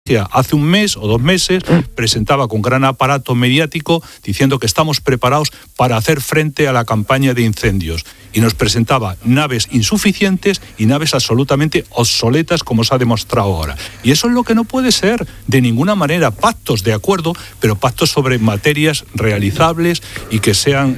Hace un mes o 2 meses presentaba con gran aparato mediático diciendo que estamos preparados para hacer frente a la campaña de incendios, y nos presentaba naves insuficientes y naves absolutamente obsoletas, como se ha demostrado ahora. Y eso es lo que no puede ser de ninguna manera. Pactos, de acuerdo, pero pactos sobre materias realizables y que sean,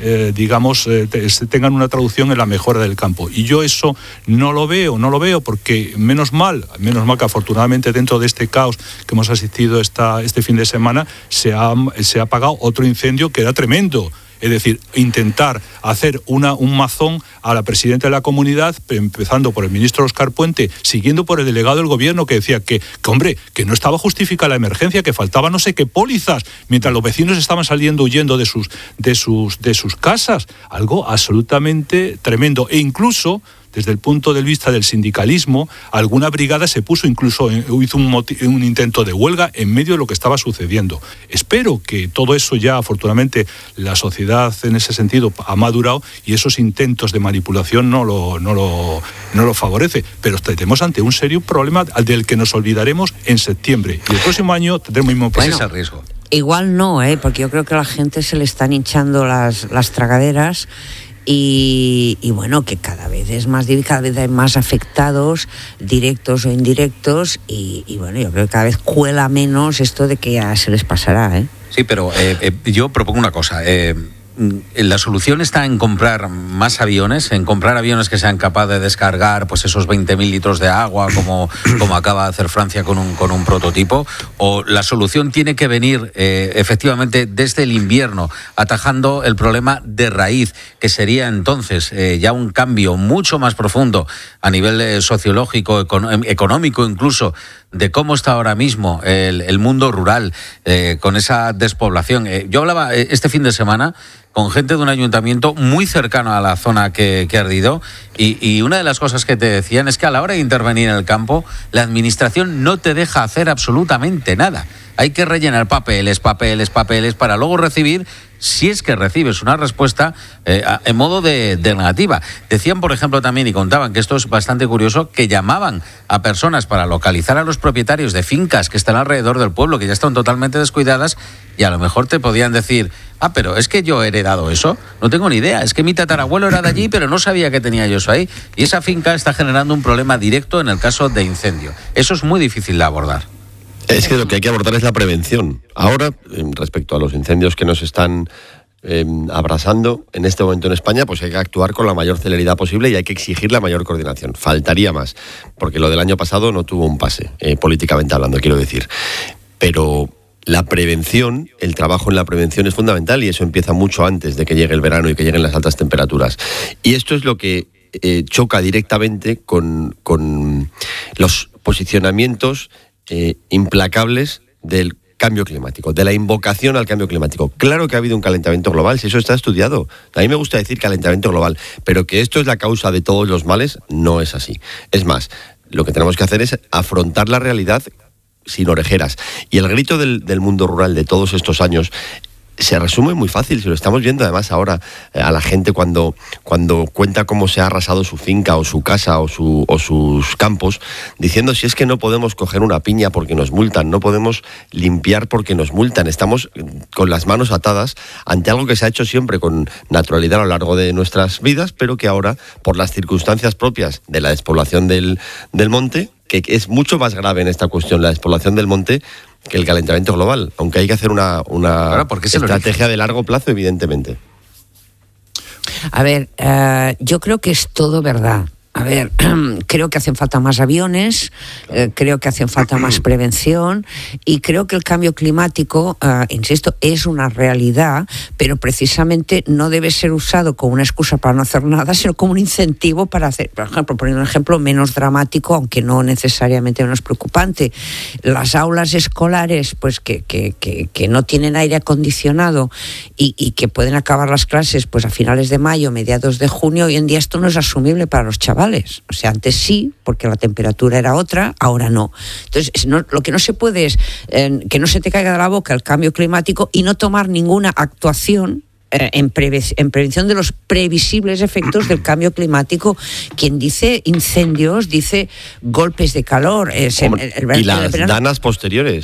tengan una traducción en la mejora del campo. Y yo eso no lo veo, porque menos mal que afortunadamente dentro de este caos que hemos asistido este fin de semana se ha apagado otro incendio que era tremendo. Es decir, intentar hacer un mazón a la presidenta de la comunidad, empezando por el ministro Óscar Puente, siguiendo por el delegado del gobierno, que decía que no estaba justificada la emergencia, que faltaba no sé qué pólizas, mientras los vecinos estaban saliendo huyendo de sus casas. Algo absolutamente tremendo. E incluso, desde el punto de vista del sindicalismo, alguna brigada se puso, hizo un intento de huelga en medio de lo que estaba sucediendo. Espero que todo eso ya, afortunadamente, la sociedad en ese sentido ha madurado y esos intentos de manipulación no lo favorece. Pero estamos ante un serio problema del que nos olvidaremos en septiembre. Y el próximo año tendremos el mismo problema. Ese es el riesgo. Igual no, porque yo creo que a la gente se le están hinchando las tragaderas. Y bueno, que cada vez es más difícil, cada vez hay más afectados, directos o indirectos, y bueno, yo creo que cada vez cuela menos esto de que ya se les pasará, ¿eh? Sí, pero yo propongo una cosa. La solución está en comprar más aviones, en comprar aviones que sean capaces de descargar pues esos 20.000 litros de agua como acaba de hacer Francia con un prototipo, o la solución tiene que venir efectivamente desde el invierno, atajando el problema de raíz, que sería entonces ya un cambio mucho más profundo a nivel sociológico, económico incluso, de cómo está ahora mismo el mundo rural con esa despoblación. Yo hablaba este fin de semana con gente de un ayuntamiento muy cercano a la zona que ha ardido, y una de las cosas que te decían es que a la hora de intervenir en el campo, la administración no te deja hacer absolutamente nada. Hay que rellenar papeles para luego recibir, si es que recibes una respuesta en modo de negativa. Decían, por ejemplo, también, y contaban que esto es bastante curioso, que llamaban a personas para localizar a los propietarios de fincas que están alrededor del pueblo, que ya están totalmente descuidadas, y a lo mejor te podían decir: pero es que yo he heredado eso, no tengo ni idea, es que mi tatarabuelo era de allí, pero no sabía que tenía yo eso ahí, y esa finca está generando un problema directo en el caso de incendio. Eso es muy difícil de abordar. Es que lo que hay que abordar es la prevención. Ahora, respecto a los incendios que nos están abrasando en este momento en España, pues hay que actuar con la mayor celeridad posible y hay que exigir la mayor coordinación. Faltaría más, porque lo del año pasado no tuvo un pase, políticamente hablando, quiero decir. Pero la prevención, el trabajo en la prevención es fundamental, y eso empieza mucho antes de que llegue el verano y que lleguen las altas temperaturas. Y esto es lo que choca directamente con los posicionamientos implacables del cambio climático, de la invocación al cambio climático. Claro que ha habido un calentamiento global, si eso está estudiado. A mí me gusta decir calentamiento global, pero que esto es la causa de todos los males, no es así. Es más, lo que tenemos que hacer es afrontar la realidad sin orejeras. Y el grito del mundo rural de todos estos años se resume muy fácil, si lo estamos viendo además ahora a la gente cuando cuenta cómo se ha arrasado su finca o su casa o sus campos, diciendo: si es que no podemos coger una piña porque nos multan, no podemos limpiar porque nos multan, estamos con las manos atadas ante algo que se ha hecho siempre con naturalidad a lo largo de nuestras vidas, pero que ahora, por las circunstancias propias de la despoblación del monte, que es mucho más grave en esta cuestión la despoblación del monte que el calentamiento global, aunque hay que hacer una estrategia de largo plazo, evidentemente. A ver, yo creo que es todo verdad. A ver, creo que hacen falta más aviones, creo que hacen falta más prevención, y creo que el cambio climático, insisto, es una realidad, pero precisamente no debe ser usado como una excusa para no hacer nada, sino como un incentivo para hacer, por ejemplo, poniendo un ejemplo menos dramático, aunque no necesariamente menos preocupante. Las aulas escolares, pues que no tienen aire acondicionado y que pueden acabar las clases pues a finales de mayo, mediados de junio, hoy en día esto no es asumible para los chavales. O sea, antes sí, porque la temperatura era otra, ahora no. Entonces, lo que no se puede es que no se te caiga de la boca el cambio climático y no tomar ninguna actuación en prevención de los previsibles efectos del cambio climático. Quien dice incendios, dice golpes de calor. Y las danas posteriores.